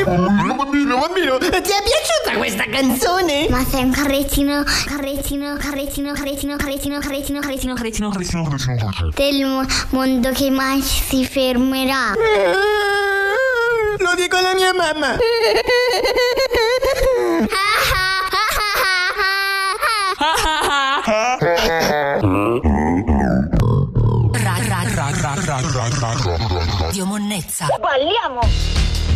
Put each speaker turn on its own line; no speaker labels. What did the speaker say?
Bambino, ti è piaciuta questa canzone?
Ma sei un carrettino del mondo che mai si fermerà.
Lo dico alla mia mamma.
Radio Monnezza.
Balliamo!